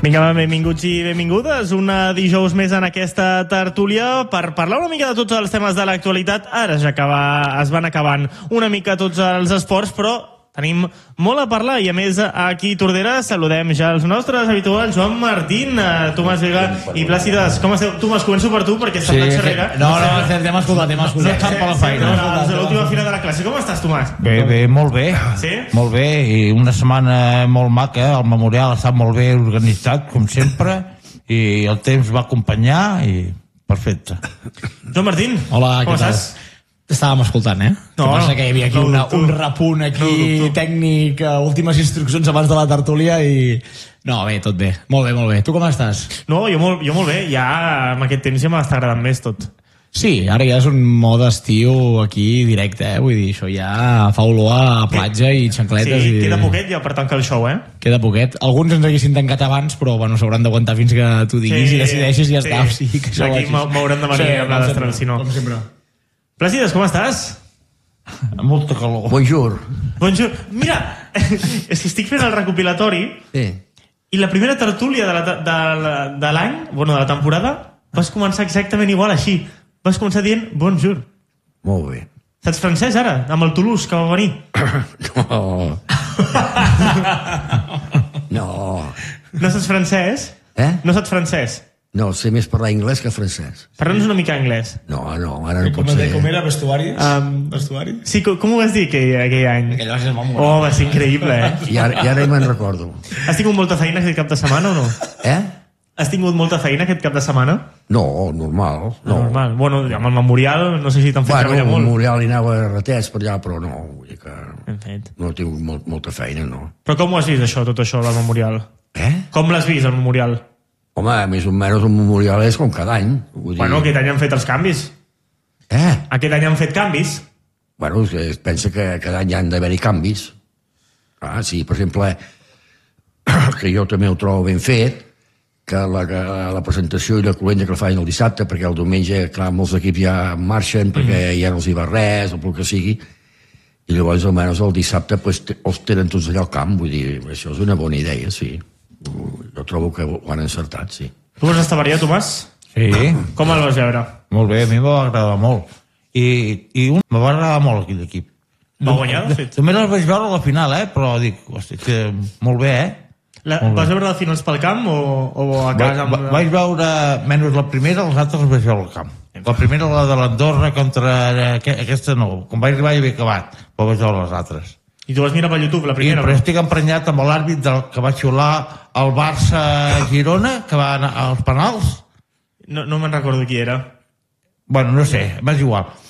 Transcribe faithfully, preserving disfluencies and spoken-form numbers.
Vinga, va, benvinguts i benvingudes. Una dijous més en aquesta tertúlia per parlar una mica de tots els temes de l'actualitat. Ara ja acaba, es van acabant una mica tots els esports, però tenim molt a parlar i a més aquí a Tordera saludem ja els nostres habituals, Joan Martín, Tomàs Vega i Plàcides. Com esteu? Tomàs, començo per tu perquè estàs sí, xerrera. No, no, t'hem escoltat, t'hem escoltat. No estan per la feina. No, no, no, l'última fila de la classe. Com estàs, Tomàs? Bé, bé, molt bé. Sí? Molt bé, i una setmana molt maca, el memorial ha estat molt bé organitzat, com sempre, i el temps va acompanyar i perfecte. Joan Martín, hola, com estàs? Estàvem escoltant, eh? No, que passa no, que hi havia aquí no, una, no, un repunt aquí no, tècnic, uh, últimes instruccions abans de la tertúlia i... No, bé, tot bé. Molt bé, molt bé. Tu com estàs? No, jo molt, jo molt bé. Ja amb aquest temps ja m'està agradant més tot. Sí, ara ja és un mode estiu aquí directe, eh? Vull dir, això ja fa olor a platja i xancletes. Sí, i... queda poquet ja per tancar el show, eh? Queda poquet. Alguns ens haguessin tancat abans, però bueno, s'hauran d'aguantar fins que tu diguis sí, i decideixis i ja sí. està. O sigui, que això aquí m'hauran de venir sí, amb la d'estrena, si no. Com sempre. Plàcides, com estàs? Amb molta calor. Bonjour. Bonjour. Mira, és que estic fent el recopilatori sí. i la primera tertúlia de, la, de, de l'any, bueno, de la temporada, vas començar exactament igual així. Vas començar dient bonjour. Molt bé. Saps francès ara, amb el Toulouse que va venir? No. No. No saps francès? Eh? No saps francès? No, sé més parlar anglès que francès. Parla'ns una mica anglès. No, no, ara no pot com, ser. Com era vestuari? Um, vestuari? Sí, com, com ho vas dir aquell, aquell any? Aquell any es va morir. Oh, va ser increïble, eh? I ara, i ara me'n recordo. Has tingut molta feina aquest cap de setmana o no? Eh? Has tingut molta feina aquest cap de setmana? No, normal. No. Normal. Bueno, amb el memorial no sé si t'han fet bueno, treballar molt. Bueno, el memorial hi anava ratets per allà, però no. Vull dir que ben fet. No he tingut molt, molta feina, no. Però com ho has vist, això, tot això del memorial? Eh? Com l'has vist, el memorial? Home, més o menys un memorial és com cada any. Vull dir... Bueno, aquest any han fet els canvis. Eh? Aquest any han fet canvis. Bueno, es pensa que cada any han d'haver-hi canvis. Ah, sí, per exemple, que jo també ho trobo ben fet, que la, que la presentació i la cloenda que la fan el dissabte, perquè el diumenge, clar, molts equips ja marxen, perquè mm. ja no els hi va res, o el que sigui, i llavors almenys el dissabte pues, els tenen tots allà al camp, vull dir, això és una bona idea, sí. Jo trobo que ho han encertat, sí. Tu vas estar variat, Tomàs? Sí. Com el vas veure? Molt bé, a mi m'va agradar molt. I, i un me va agradar molt aquell equip. Va guanyar, de fet. També el vaig veure a la final, eh? Però dic, hosti, que molt bé, eh? La, molt vas bé. veure les finals pel camp o, o a casa? Va, va, vaig veure, menys la primera, els altres els vaig veure al camp. La primera, la de l'Andorra, contra aquesta no. Com vaig arribar ja havia acabat, però vaig veure les altres. I tu vas mirar per YouTube, la primera? I, però estic emprenyat amb l'àrbit que va xiular el Barça-Girona, que va anar als penals. No, no me'n recordo qui era. Bueno, no sé, m'és igual.